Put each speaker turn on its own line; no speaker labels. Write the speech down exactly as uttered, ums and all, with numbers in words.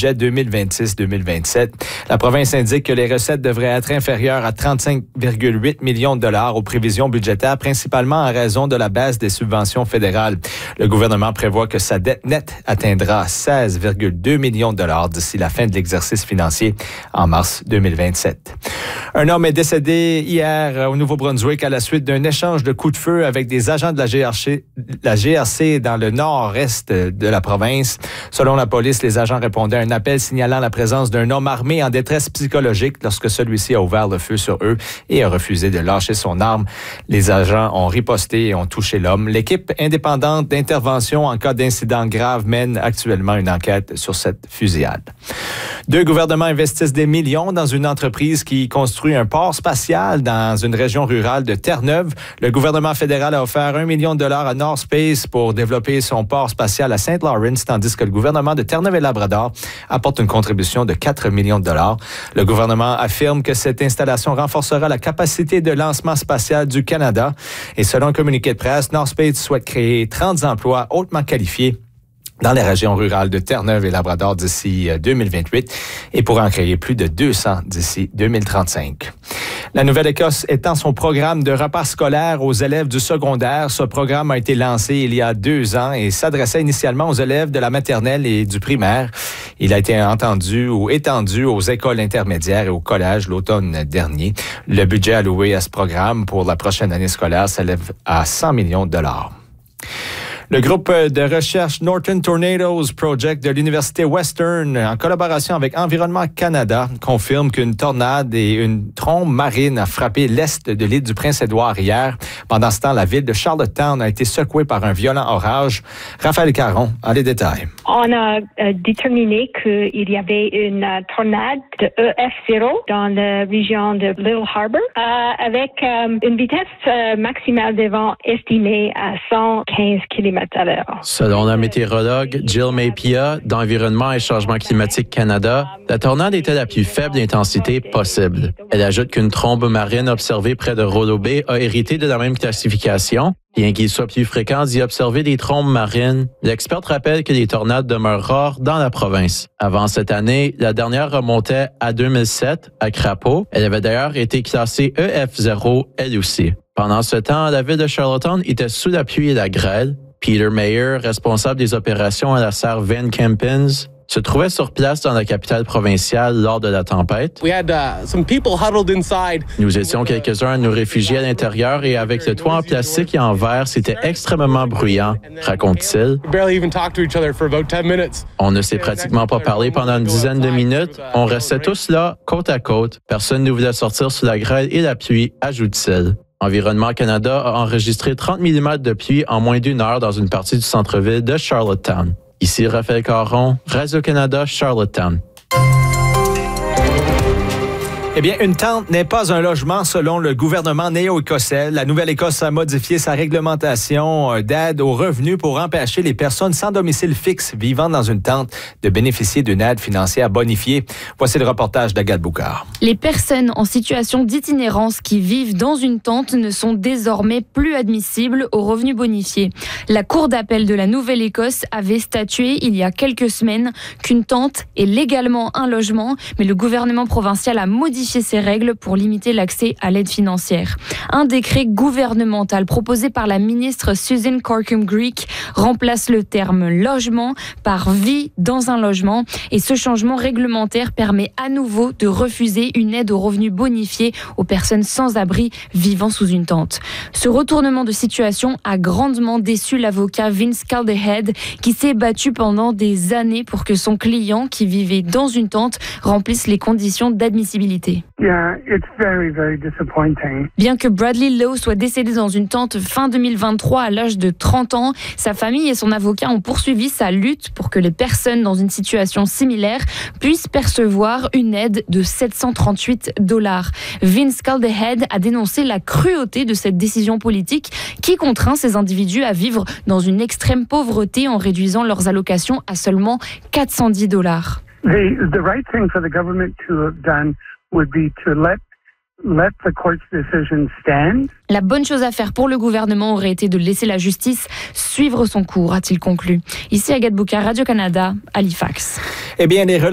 budget deux mille vingt-six deux mille vingt-sept. La province indique que les recettes devraient être inférieures à trente-cinq virgule huit millions de dollars aux prévisions budgétaires, principalement en raison de la baisse des subventions fédérales. Le gouvernement prévoit que sa dette nette atteindra seize virgule deux millions de dollars d'ici la fin de l'exercice financier en mars deux mille vingt-sept. Un homme est décédé hier au Nouveau-Brunswick à la suite d'un échange de coups de feu avec des agents de la G R C, la G R C dans le nord-est de la province. Selon la police, les agents répondaient à un appel signalant la présence d'un homme armé en détresse psychologique lorsque celui-ci a ouvert le feu sur eux et a refusé de lâcher son arme. Les agents ont riposté et ont touché l'homme. L'équipe indépendante d'intervention en cas d'incident grave mène actuellement une enquête sur cette fusillade. Deux gouvernements investissent des millions dans une entreprise qui construit un port spatial dans une région rurale de Terre-Neuve. Le gouvernement fédéral a offert un million de dollars à North Space pour développer son port spatial à Saint Lawrence, tandis que le gouvernement de Terre-Neuve et Labrador apporte une contribution de quatre millions de dollars. Le gouvernement affirme que cette installation renforcera la capacité de lancement spatial du Canada. Et selon un communiqué de presse, North Space souhaite créer trente emplois hautement qualifiés dans les régions rurales de Terre-Neuve et Labrador d'ici deux mille vingt-huit et pourra en créer plus de deux cents d'ici deux mille trente-cinq. La Nouvelle-Écosse étend son programme de repas scolaire aux élèves du secondaire. Ce programme a été lancé il y a deux ans et s'adressait initialement aux élèves de la maternelle et du primaire. Il a été entendu ou étendu aux écoles intermédiaires et au collège l'automne dernier. Le budget alloué à ce programme pour la prochaine année scolaire s'élève à cent millions de dollars. Le groupe de recherche Northern Tornadoes Project de l'Université Western, en collaboration avec Environnement Canada, confirme qu'une tornade et une trombe marine a frappé l'est de l'île du Prince-Édouard hier. Pendant ce temps, la ville de Charlottetown a été secouée par un violent orage. Raphaël Caron a les détails.
On a euh, déterminé qu'il y avait une euh, tornade de E F zéro dans la région de Little Harbour euh, avec euh, une vitesse euh, maximale de vent estimée à cent quinze kilomètres à l'heure.
Selon la météorologue Jill Mapia d'Environnement et Changement climatique Canada, la tornade était la plus faible d'intensité possible. Elle ajoute qu'une trombe marine observée près de Rollo Bay a hérité de la même classification. Bien qu'il soit plus fréquent d'y observer des trombes marines, l'expert rappelle que les tornades demeurent rares dans la province. Avant cette année, la dernière remontait à deux mille sept, à Crapaud. Elle avait d'ailleurs été classée E F zéro, elle aussi. Pendant ce temps, la ville de Charlottetown était sous la pluie et la grêle. Peter Mayer, responsable des opérations à la serre Van Kempins, se trouvait sur place dans la capitale provinciale lors de la tempête.
We had, uh, some people huddled inside.
Nous étions quelques-uns à nous réfugier à l'intérieur et avec le toit en plastique et en verre, c'était extrêmement bruyant, raconte-t-il.
We barely even talked to each other for about ten minutes.
On ne s'est pratiquement pas parlé pendant une dizaine de minutes. On restait tous là, côte à côte. Personne ne voulait sortir sous la grêle et la pluie, ajoute-t-il. Environnement Canada a enregistré trente millimètres de pluie en moins d'une heure dans une partie du centre-ville de Charlottetown. Ici Raphaël Caron, Radio-Canada, Charlottetown.
Eh bien, une tente n'est pas un logement selon le gouvernement néo-écossais. La Nouvelle-Écosse a modifié sa réglementation d'aide aux revenus pour empêcher les personnes sans domicile fixe vivant dans une tente de bénéficier d'une aide financière bonifiée. Voici le reportage d'Agathe Boucard.
Les personnes en situation d'itinérance qui vivent dans une tente ne sont désormais plus admissibles aux revenus bonifiés. La Cour d'appel de la Nouvelle-Écosse avait statué il y a quelques semaines qu'une tente est légalement un logement, mais le gouvernement provincial a modifié ces règles pour limiter l'accès à l'aide financière. Un décret gouvernemental proposé par la ministre Susan Corkum-Greek remplace le terme logement par vie dans un logement et ce changement réglementaire permet à nouveau de refuser une aide aux revenus bonifiés aux personnes sans abri vivant sous une tente. Ce retournement de situation a grandement déçu l'avocat Vince Calderhead qui s'est battu pendant des années pour que son client qui vivait dans une tente remplisse les conditions d'admissibilité.
Yeah, it's very, very disappointing.
Bien que Bradley Lowe soit décédé dans une tente fin deux mille vingt-trois à l'âge de trente ans, sa famille et son avocat ont poursuivi sa lutte pour que les personnes dans une situation similaire puissent percevoir une aide de sept cent trente-huit dollars. Vince Calderhead a dénoncé la cruauté de cette décision politique qui contraint ces individus à vivre dans une extrême pauvreté en réduisant leurs allocations à seulement quatre cent dix dollars.
The, the right thing for the government to have done would be to let let the court's decision stand.
La bonne chose à faire pour le gouvernement aurait été de laisser la justice suivre son cours, a-t-il conclu. Ici Agathe Boucard, Radio-Canada, Halifax.
Eh bien, les